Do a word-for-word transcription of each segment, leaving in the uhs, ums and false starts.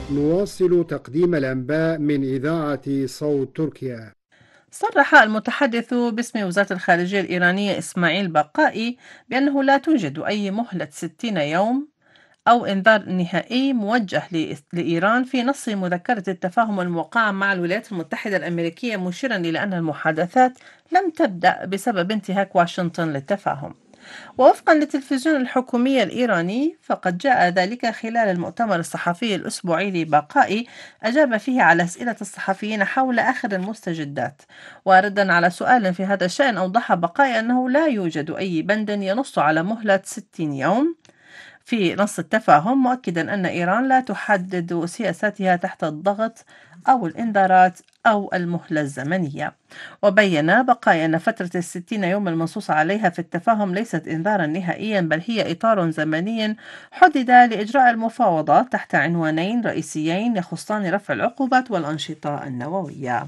نواصل تقديم الأنباء من إذاعة صوت تركيا. صرح المتحدث باسم وزارة الخارجية الإيرانية إسماعيل بقائي بأنه لا توجد أي مهلة ستين يوم أو إنذار نهائي موجه لإس- لإيران في نص مذكرة التفاهم الموقعة مع الولايات المتحدة الأمريكية، مشيرا إلى أن المحادثات لم تبدأ بسبب انتهاك واشنطن للتفاهم. ووفقا للتلفزيون الحكومي الإيراني، فقد جاء ذلك خلال المؤتمر الصحفي الأسبوعي لبقائي، أجاب فيه على أسئلة الصحفيين حول آخر المستجدات. وردا على سؤال في هذا الشأن، أوضح بقائي أنه لا يوجد أي بند ينص على مهلة ستين يوم في نص التفاهم، مؤكدا أن إيران لا تحدد سياستها تحت الضغط أو الإنذارات أو المهلة الزمنية. وبين بقايا أن فترة الستين يوم المنصوص عليها في التفاهم ليست إنذارا نهائيا، بل هي إطار زمني حدد لإجراء المفاوضات تحت عنوانين رئيسيين يخصان رفع العقوبات والأنشطة النووية.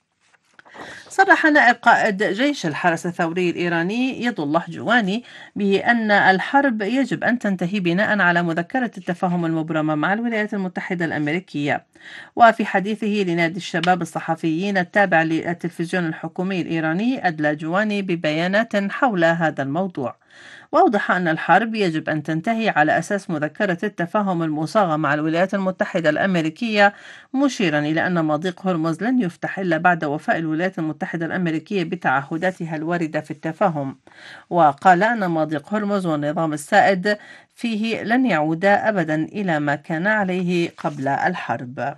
صرح نائب قائد جيش الحرس الثوري الإيراني يد الله جواني بأن الحرب يجب أن تنتهي بناء على مذكرة التفاهم المبرمة مع الولايات المتحدة الأمريكية. وفي حديثه لنادي الشباب الصحفيين التابع للتلفزيون الحكومي الإيراني، أدلى جواني ببيانات حول هذا الموضوع، وأوضح أن الحرب يجب أن تنتهي على أساس مذكرة التفاهم المصاغة مع الولايات المتحدة الأمريكية، مشيرا إلى أن مضيق هرمز لن يفتح إلا بعد وفاء الولايات المتحدة الأمريكية بتعهداتها الواردة في التفاهم. وقال أن مضيق هرمز والنظام السائد فيه لن يعودا أبدا إلى ما كان عليه قبل الحرب.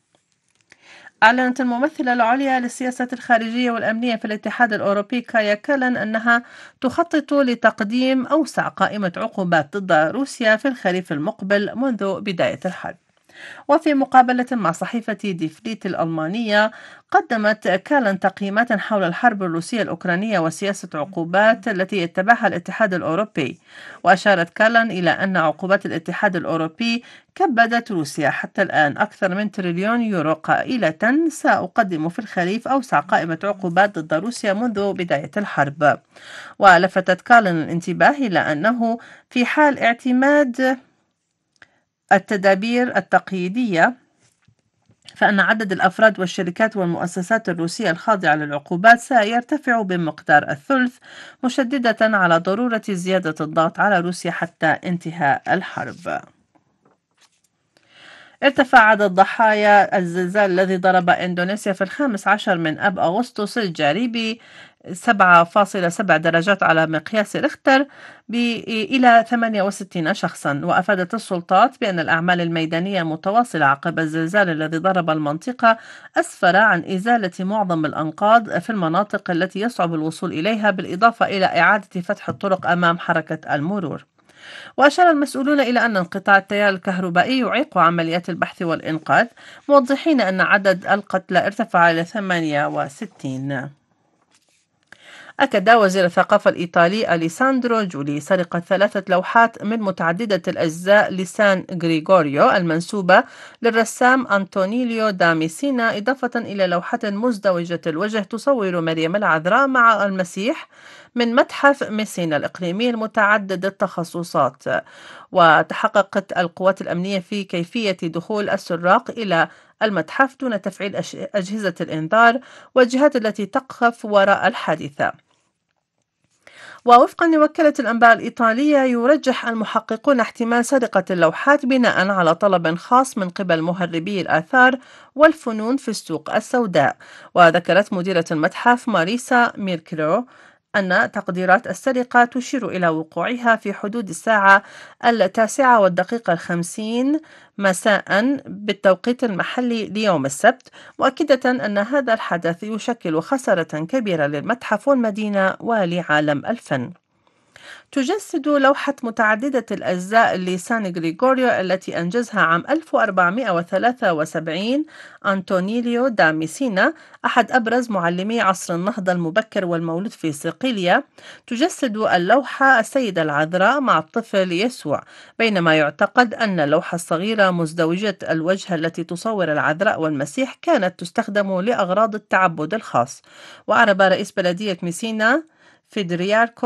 أعلنت الممثلة العليا للسياسة الخارجية والأمنية في الاتحاد الأوروبي كايا كالن أنها تخطط لتقديم أوسع قائمة عقوبات ضد روسيا في الخريف المقبل منذ بداية الحرب. وفي مقابلة مع صحيفة دي فليت الألمانية، قدمت كالن تقييمات حول الحرب الروسية الأوكرانية وسياسة عقوبات التي يتبعها الاتحاد الأوروبي. وأشارت كالن إلى أن عقوبات الاتحاد الأوروبي كبدت روسيا حتى الآن أكثر من تريليون يورو، قائلة: سأقدم في الخريف أوسع قائمة عقوبات ضد روسيا منذ بداية الحرب. ولفتت كالن الانتباه إلى أنه في حال اعتماد التدابير التقييدية، فإن عدد الأفراد والشركات والمؤسسات الروسية الخاضعة للعقوبات سيرتفع بمقدار الثلث، مشددة على ضرورة زيادة الضغط على روسيا حتى انتهاء الحرب. ارتفع عدد ضحايا الزلزال الذي ضرب إندونيسيا في الخامس عشر من أب أغسطس الجاري ب سبعة فاصلة سبعة درجات على مقياس ريختر إلى ثمانية وستين شخصا. وأفادت السلطات بأن الأعمال الميدانية المتواصلة عقب الزلزال الذي ضرب المنطقة أسفر عن إزالة معظم الأنقاض في المناطق التي يصعب الوصول إليها، بالإضافة إلى إعادة فتح الطرق أمام حركة المرور. وأشار المسؤولون إلى أن انقطاع التيار الكهربائي يعيق عمليات البحث والإنقاذ، موضحين أن عدد القتلى ارتفع إلى ثمانية وستين. أكد وزير الثقافة الإيطالي أليساندرو جولي سرقة ثلاثة لوحات من متعددة الأجزاء لسان غريغوريو المنسوبة للرسام أنطونيليو دا ميسينا، إضافة إلى لوحة مزدوجة الوجه تصور مريم العذراء مع المسيح من متحف ميسينا الإقليمي المتعدد التخصصات. وتحققت القوات الأمنية في كيفية دخول السراق إلى المتحف دون تفعيل أجهزة الإنذار والجهات التي تقف وراء الحادثة. ووفقا لوكالة الأنباء الإيطالية، يرجح المحققون احتمال سرقة اللوحات بناء على طلب خاص من قبل مهربي الآثار والفنون في السوق السوداء. وذكرت مديرة المتحف ماريسا ميركلو أن تقديرات السرقة تشير إلى وقوعها في حدود الساعة التاسعة والدقيقة الخمسين مساء بالتوقيت المحلي ليوم السبت، مؤكدة أن هذا الحدث يشكل خسارة كبيرة للمتحف والمدينة ولعالم الفن. تجسد لوحة متعددة الأجزاء لسان غريغوريو التي أنجزها عام ألف وأربعمائة وثلاثة وسبعين أنطونيليو دا ميسينا، أحد أبرز معلمي عصر النهضة المبكر والمولود في صقلية. تجسد اللوحة السيدة العذراء مع الطفل يسوع، بينما يعتقد أن اللوحة الصغيرة مزدوجة الوجه التي تصور العذراء والمسيح كانت تستخدم لأغراض التعبد الخاص. وأعرب رئيس بلدية ميسينا فيدرياركو